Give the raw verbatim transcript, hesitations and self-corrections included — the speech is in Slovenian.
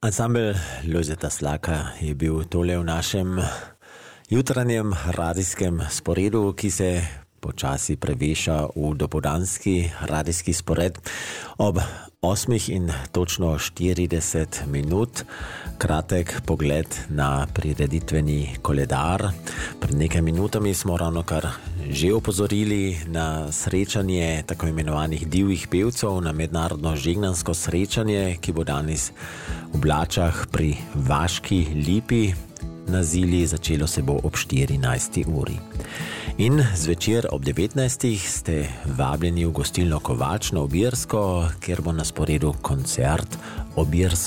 Ansambel Lojzeta Slaka je bil tole v našem jutranjem radijskem sporedu, ki se počasi preveša v dopoldanski radijski spored. Ob osmih in točno štirideset minut kratek pogled na prireditveni koledar. Pred nekaj minutami smo ravno kar že opozorili na srečanje tako imenovanih divjih pevcev, na mednarodno žegnansko srečanje, ki bo danes v Blačah pri Vaški lipi na Zili. Začelo se bo ob štirinajsti uri. In zvečer ob devetnajstih ste vabljeni v gostilno Kovač na Obirsko, kjer bo na sporedu koncert Obirska